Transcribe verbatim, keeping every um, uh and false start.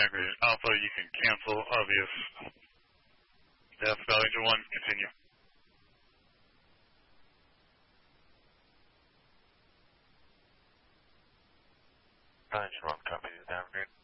downgraded. Alpha, you can cancel obvious. Death, value to one, continue. Value to one, copy the downgrade.